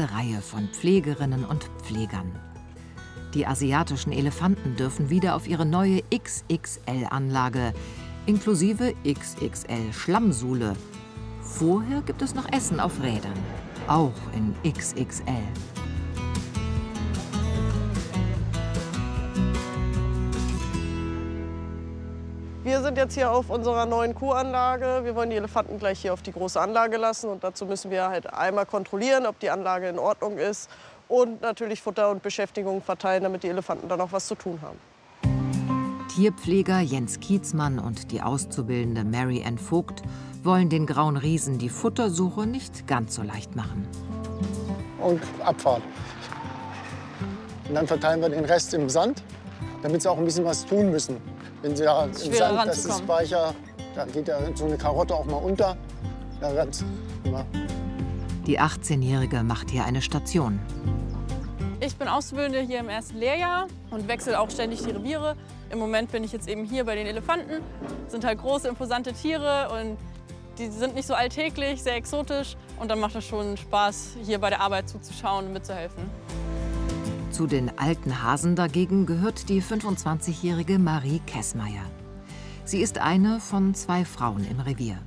ganze Reihe von Pflegerinnen und Pflegern. Die asiatischen Elefanten dürfen wieder auf ihre neue XXL-Anlage, inklusive XXL Schlammsuhle. Vorher gibt es noch Essen auf Rädern, auch in XXL. Wir sind jetzt hier auf unserer neuen Kuhanlage. Wir wollen die Elefanten gleich hier auf die große Anlage lassen. Und dazu müssen wir halt einmal kontrollieren, ob die Anlage in Ordnung ist. Und natürlich Futter und Beschäftigung verteilen, damit die Elefanten dann auch was zu tun haben. Tierpfleger Jens Kietzmann und die Auszubildende Mary Ann Vogt wollen den grauen Riesen die Futtersuche nicht ganz so leicht machen. Und Abfahrt. Und dann verteilen wir den Rest im Sand, damit sie auch ein bisschen was tun müssen. Wenn sie da im Sand, das ist weicher, da geht ja so eine Karotte auch mal unter. Ja, ganz immer. Die 18-Jährige macht hier eine Station. Ich bin Auszubildende hier im ersten Lehrjahr und wechsle auch ständig die Reviere. Im Moment bin ich jetzt eben hier bei den Elefanten. Das sind halt große, imposante Tiere und die sind nicht so alltäglich, sehr exotisch. Und dann macht es schon Spaß, hier bei der Arbeit zuzuschauen und mitzuhelfen. Zu den alten Hasen dagegen gehört die 25-jährige Marie Kessmeier. Sie ist eine von 2 Frauen im Revier.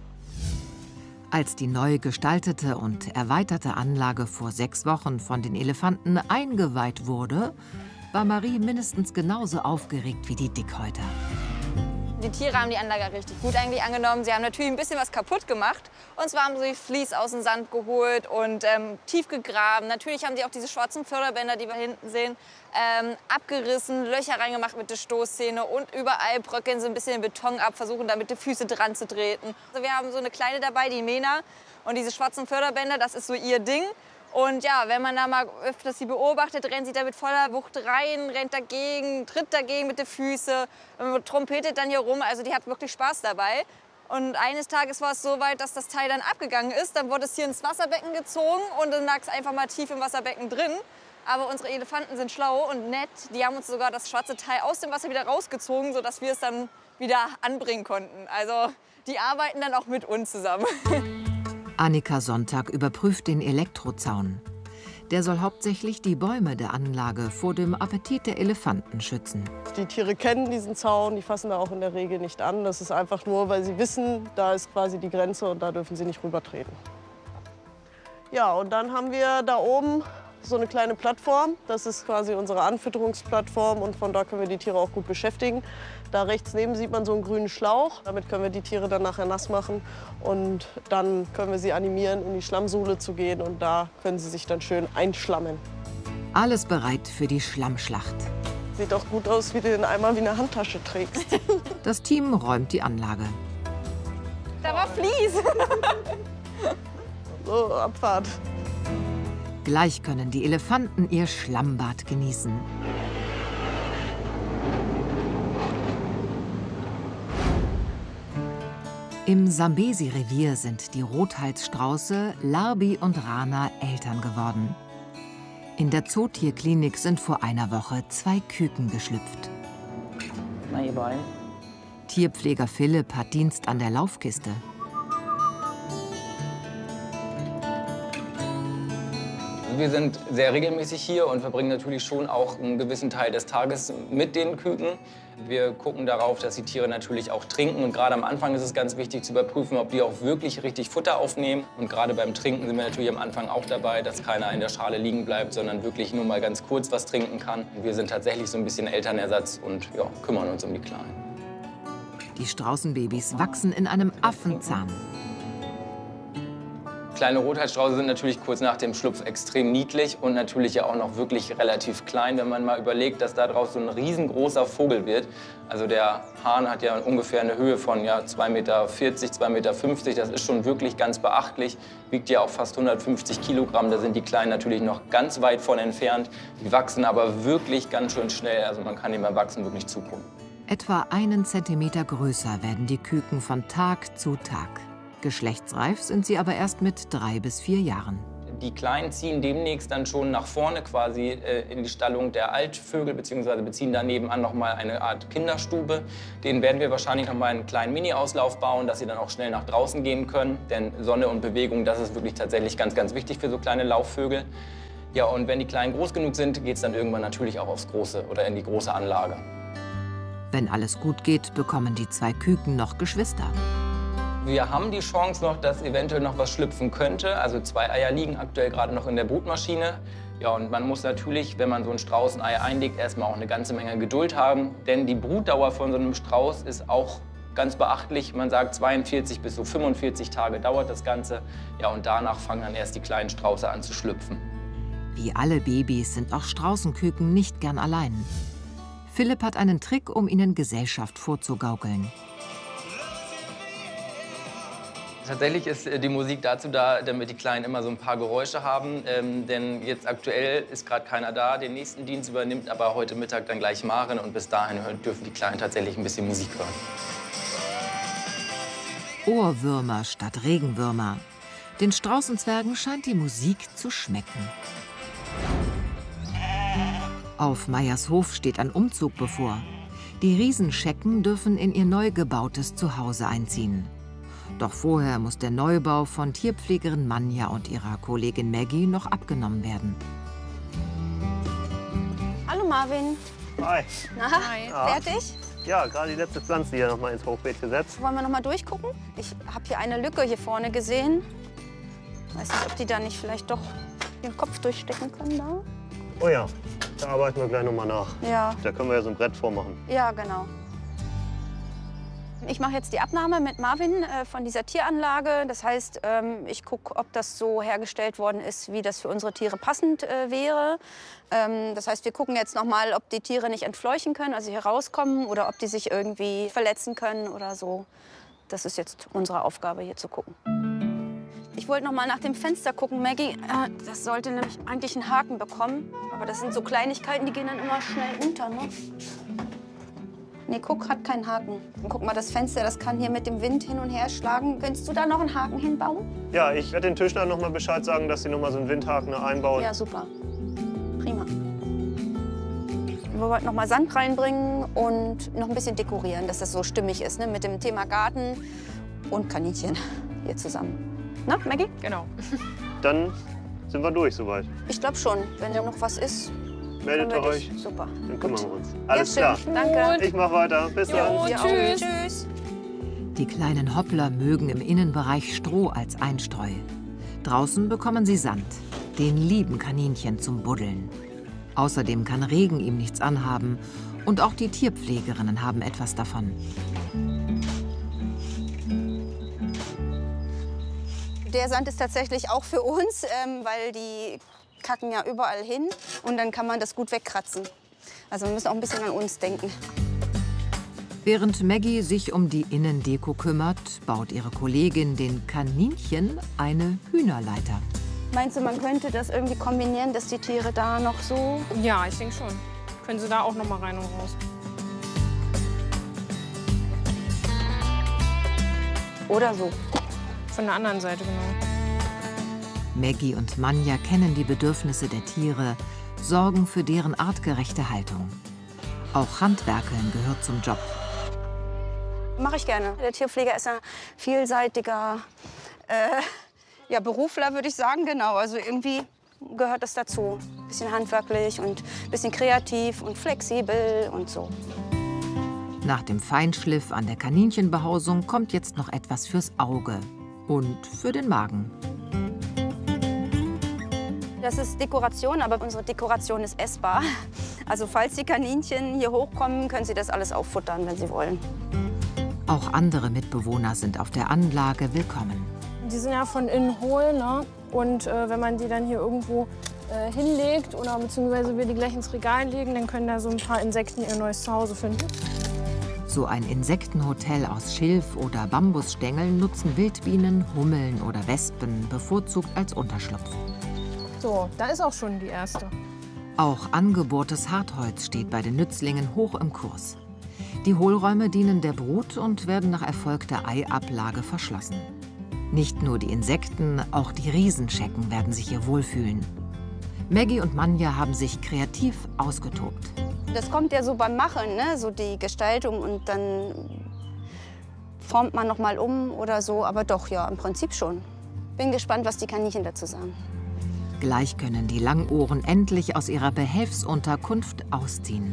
Als die neu gestaltete und erweiterte Anlage vor 6 Wochen von den Elefanten eingeweiht wurde, war Marie mindestens genauso aufgeregt wie die Dickhäuter. Die Tiere haben die Anlage richtig gut eigentlich angenommen. Sie haben natürlich ein bisschen was kaputt gemacht. Und zwar haben sie Vlies aus dem Sand geholt und tief gegraben. Natürlich haben sie auch diese schwarzen Förderbänder, die wir hinten sehen, abgerissen, Löcher reingemacht mit der Stoßzähne und überall bröckeln sie ein bisschen den Beton ab, versuchen damit die Füße dran zu treten. Also wir haben so eine Kleine dabei, die Mena. Und diese schwarzen Förderbänder, das ist so ihr Ding. Und ja, wenn man da mal öfters sie beobachtet, rennt sie da mit voller Wucht rein, rennt dagegen, tritt dagegen mit den Füßen, trompetet dann hier rum. Also die hat wirklich Spaß dabei. Und eines Tages war es so weit, dass das Teil dann abgegangen ist. Dann wurde es hier ins Wasserbecken gezogen und dann lag es einfach mal tief im Wasserbecken drin. Aber unsere Elefanten sind schlau und nett. Die haben uns sogar das schwarze Teil aus dem Wasser wieder rausgezogen, sodass wir es dann wieder anbringen konnten. Also die arbeiten dann auch mit uns zusammen. Annika Sonntag überprüft den Elektrozaun. Der soll hauptsächlich die Bäume der Anlage vor dem Appetit der Elefanten schützen. Die Tiere kennen diesen Zaun, die fassen da auch in der Regel nicht an. Das ist einfach nur, weil sie wissen, da ist quasi die Grenze und da dürfen sie nicht rübertreten. Ja, und dann haben wir da oben so eine kleine Plattform. Das ist quasi unsere Anfütterungsplattform und von da können wir die Tiere auch gut beschäftigen. Da rechts neben sieht man so einen grünen Schlauch. Damit können wir die Tiere dann nachher nass machen und dann können wir sie animieren, in die Schlammsuhle zu gehen und da können sie sich dann schön einschlammen. Alles bereit für die Schlammschlacht. Sieht doch gut aus, wie du den Eimer wie eine Handtasche trägst. Das Team räumt die Anlage. Da war Vlies. So, Abfahrt. Gleich können die Elefanten ihr Schlammbad genießen. Im Sambesi-Revier sind die Rothalsstrauße Larbi und Rana Eltern geworden. In der Zootierklinik sind vor einer Woche 2 Küken geschlüpft. Na, ihr beiden. Tierpfleger Philipp hat Dienst an der Laufkiste. Wir sind sehr regelmäßig hier und verbringen natürlich schon auch einen gewissen Teil des Tages mit den Küken. Wir gucken darauf, dass die Tiere natürlich auch trinken. Und gerade am Anfang ist es ganz wichtig zu überprüfen, ob die auch wirklich richtig Futter aufnehmen. Und gerade beim Trinken sind wir natürlich am Anfang auch dabei, dass keiner in der Schale liegen bleibt, sondern wirklich nur mal ganz kurz was trinken kann. Wir sind tatsächlich so ein bisschen Elternersatz und ja, kümmern uns um die Kleinen. Die Straußenbabys wachsen in einem Affenzahn. Kleine Rothalsstrauße sind natürlich kurz nach dem Schlupf extrem niedlich und natürlich ja auch noch wirklich relativ klein, wenn man mal überlegt, dass daraus so ein riesengroßer Vogel wird. Also der Hahn hat ja ungefähr eine Höhe von 2,40 Meter, 2,50 Meter. Das ist schon wirklich ganz beachtlich, wiegt ja auch fast 150 Kilogramm. Da sind die Kleinen natürlich noch ganz weit von entfernt. Die wachsen aber wirklich ganz schön schnell, also man kann dem Erwachsenen wirklich zugucken. Etwa 1 Zentimeter größer werden die Küken von Tag zu Tag. Geschlechtsreif sind sie aber erst mit 3 bis 4 Jahren. Die Kleinen ziehen demnächst dann schon nach vorne quasi in die Stallung der Altvögel, beziehungsweise beziehen da nebenan noch mal eine Art Kinderstube. Den werden wir wahrscheinlich noch mal einen kleinen Mini-Auslauf bauen, dass sie dann auch schnell nach draußen gehen können. Denn Sonne und Bewegung, das ist wirklich tatsächlich ganz, ganz wichtig für so kleine Laufvögel. Ja, und wenn die Kleinen groß genug sind, geht es dann irgendwann natürlich auch aufs Große oder in die große Anlage. Wenn alles gut geht, bekommen die 2 Küken noch Geschwister. Wir haben die Chance noch, dass eventuell noch was schlüpfen könnte. Also 2 Eier liegen aktuell gerade noch in der Brutmaschine. Ja, und man muss natürlich, wenn man so ein Straußenei einlegt, erstmal auch eine ganze Menge Geduld haben. Denn die Brutdauer von so einem Strauß ist auch ganz beachtlich. Man sagt 42 bis so 45 Tage dauert das Ganze. Ja, und danach fangen dann erst die kleinen Strauße an zu schlüpfen. Wie alle Babys sind auch Straußenküken nicht gern allein. Philipp hat einen Trick, um ihnen Gesellschaft vorzugaukeln. Tatsächlich ist die Musik dazu da, damit die Kleinen immer so ein paar Geräusche haben. Denn jetzt aktuell ist gerade keiner da. Den nächsten Dienst übernimmt aber heute Mittag dann gleich Maren. Und bis dahin dürfen die Kleinen tatsächlich ein bisschen Musik hören. Ohrwürmer statt Regenwürmer. Den Straußenzwergen scheint die Musik zu schmecken. Auf Meyers Hof steht ein Umzug bevor. Die Riesenschecken dürfen in ihr neu gebautes Zuhause einziehen. Doch vorher muss der Neubau von Tierpflegerin Manja und ihrer Kollegin Maggie noch abgenommen werden. Hallo Marvin. Hi. Na, fertig? Ja, gerade die letzte Pflanze hier noch mal ins Hochbeet gesetzt. Wollen wir noch mal durchgucken? Ich habe hier eine Lücke hier vorne gesehen. Weiß nicht, ob die da nicht vielleicht doch den Kopf durchstecken können da. Oh ja, da arbeiten wir gleich noch mal nach. Ja. Da können wir ja so ein Brett vormachen. Ja, genau. Ich mache jetzt die Abnahme mit Marvin von dieser Tieranlage. Das heißt, ich gucke, ob das so hergestellt worden ist, wie das für unsere Tiere passend wäre. Das heißt, wir gucken jetzt noch mal, ob die Tiere nicht entfleuchen können, also hier rauskommen, oder ob die sich irgendwie verletzen können oder so. Das ist jetzt unsere Aufgabe, hier zu gucken. Ich wollte noch mal nach dem Fenster gucken, Maggie. Das sollte nämlich eigentlich einen Haken bekommen. Aber das sind so Kleinigkeiten, die gehen dann immer schnell unter, ne? Nee, guck, hat keinen Haken. Und guck mal, das Fenster, das kann hier mit dem Wind hin und her schlagen. Könntest du da noch einen Haken hinbauen? Ja, ich werde den Tischlern noch mal Bescheid sagen, dass sie noch mal so einen Windhaken einbauen. Ja, super. Prima. Wir wollten noch mal Sand reinbringen und noch ein bisschen dekorieren, dass das so stimmig ist, ne? Mit dem Thema Garten und Kaninchen hier zusammen. Na, Maggie? Genau. Dann sind wir durch soweit. Ich glaube schon. Wenn da noch was ist, Meldet können wir euch, dich. Super. dann Gut. kümmern wir uns. Alles Ja, klar. schön. Danke. Ich mach weiter. Bis dann. Dir auch. Tschüss. Tschüss. Die kleinen Hoppler mögen im Innenbereich Stroh als Einstreu. Draußen bekommen sie Sand, den lieben Kaninchen zum Buddeln. Außerdem kann Regen ihm nichts anhaben und auch die Tierpflegerinnen haben etwas davon. Der Sand ist tatsächlich auch für uns, weil die kacken ja überall hin und dann kann man das gut wegkratzen. Also wir müssen auch ein bisschen an uns denken. Während Maggie sich um die Innendeko kümmert, baut ihre Kollegin den Kaninchen eine Hühnerleiter. Meinst du, man könnte das irgendwie kombinieren, dass die Tiere da noch so... Ja, ich denke schon. Können Sie da auch noch mal rein und raus. Oder so. Von der anderen Seite, genau. Maggie und Manja kennen die Bedürfnisse der Tiere, sorgen für deren artgerechte Haltung. Auch Handwerkeln gehört zum Job. Mache ich gerne. Der Tierpfleger ist ein vielseitiger ja, Berufler, würde ich sagen, genau. Also irgendwie gehört das dazu. Ein bisschen handwerklich und ein bisschen kreativ und flexibel und so. Nach dem Feinschliff an der Kaninchenbehausung kommt jetzt noch etwas fürs Auge und für den Magen. Das ist Dekoration, aber unsere Dekoration ist essbar. Also falls die Kaninchen hier hochkommen, können sie das alles auffuttern, wenn sie wollen. Auch andere Mitbewohner sind auf der Anlage willkommen. Die sind ja von innen hohl, ne? Und wenn man die dann hier irgendwo hinlegt oder beziehungsweise wir die gleich ins Regal legen, dann können da so ein paar Insekten ihr neues Zuhause finden. So ein Insektenhotel aus Schilf- oder Bambusstängeln nutzen Wildbienen, Hummeln oder Wespen bevorzugt als Unterschlupf. So, da ist auch schon die erste. Auch angebohrtes Hartholz steht bei den Nützlingen hoch im Kurs. Die Hohlräume dienen der Brut und werden nach erfolgter Eiablage verschlossen. Nicht nur die Insekten, auch die Riesenschecken werden sich hier wohlfühlen. Maggie und Manja haben sich kreativ ausgetobt. Das kommt ja so beim Machen, ne? So die Gestaltung und dann formt man noch mal um oder so. Aber doch, ja, im Prinzip schon. Bin gespannt, was die Kaninchen dazu sagen. Gleich können die Langohren endlich aus ihrer Behelfsunterkunft ausziehen.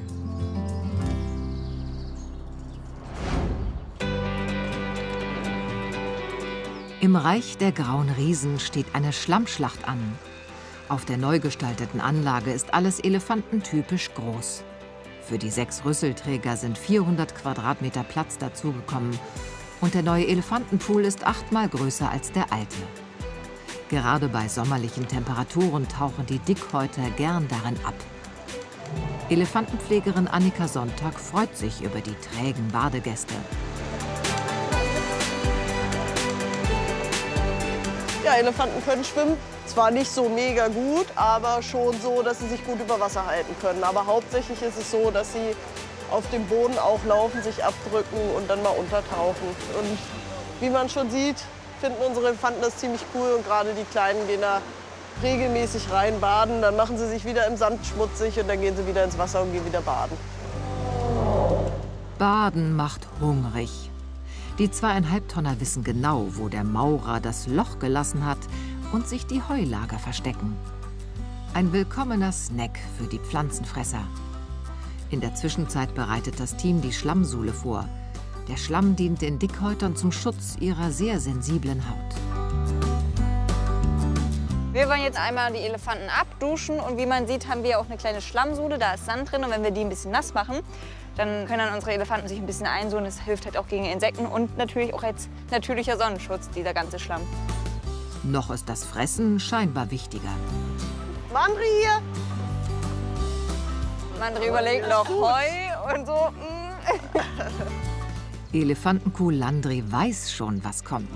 Im Reich der grauen Riesen steht eine Schlammschlacht an. Auf der neu gestalteten Anlage ist alles elefantentypisch groß. Für die 6 Rüsselträger sind 400 Quadratmeter Platz dazugekommen. Und der neue Elefantenpool ist 8-mal größer als der alte. Gerade bei sommerlichen Temperaturen tauchen die Dickhäuter gern darin ab. Elefantenpflegerin Annika Sonntag freut sich über die trägen Badegäste. Ja, Elefanten können schwimmen. Zwar nicht so mega gut, aber schon so, dass sie sich gut über Wasser halten können. Aber hauptsächlich ist es so, dass sie auf dem Boden auch laufen, sich abdrücken und dann mal untertauchen. Und wie man schon sieht, finden unsere Elefanten das ziemlich cool. Und gerade die Kleinen gehen da regelmäßig rein baden. Dann machen sie sich wieder im Sand schmutzig und dann gehen sie wieder ins Wasser und gehen wieder baden. Baden macht hungrig. Die 2,5 Tonner wissen genau, wo der Maurer das Loch gelassen hat und sich die Heulager verstecken. Ein willkommener Snack für die Pflanzenfresser. In der Zwischenzeit bereitet das Team die Schlammsuhle vor. Der Schlamm dient den Dickhäutern zum Schutz ihrer sehr sensiblen Haut. Wir wollen jetzt einmal die Elefanten abduschen und wie man sieht, haben wir auch eine kleine Schlammsuhle, da ist Sand drin und wenn wir die ein bisschen nass machen, dann können dann unsere Elefanten sich ein bisschen einsuhlen. Das hilft halt auch gegen Insekten und natürlich auch als natürlicher Sonnenschutz, dieser ganze Schlamm. Noch ist das Fressen scheinbar wichtiger. Mandri hier! Mandri überlegt noch Heu und so. Elefantenkuh Landry weiß schon, was kommt.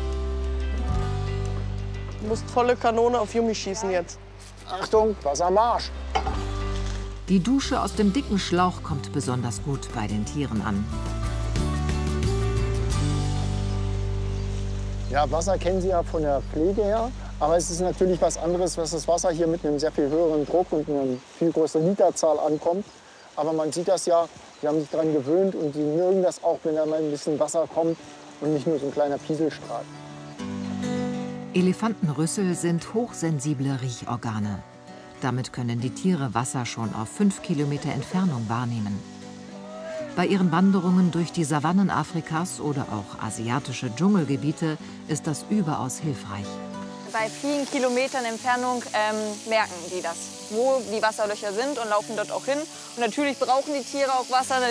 Du musst volle Kanone auf Yumi schießen jetzt. Achtung, Wasser am Arsch. Die Dusche aus dem dicken Schlauch kommt besonders gut bei den Tieren an. Ja, Wasser kennen Sie ja von der Pflege her. Aber es ist natürlich was anderes, was das Wasser hier mit einem sehr viel höheren Druck und einer viel größeren Literzahl ankommt. Aber man sieht das ja, die haben sich daran gewöhnt und die mögen das auch, wenn da mal ein bisschen Wasser kommt und nicht nur so ein kleiner Pieselstrahl. Elefantenrüssel sind hochsensible Riechorgane. Damit können die Tiere Wasser schon auf 5 Kilometer Entfernung wahrnehmen. Bei ihren Wanderungen durch die Savannen Afrikas oder auch asiatische Dschungelgebiete ist das überaus hilfreich. Bei vielen Kilometern Entfernung merken die das, wo die Wasserlöcher sind und laufen dort auch hin. Und natürlich brauchen die Tiere auch Wasser.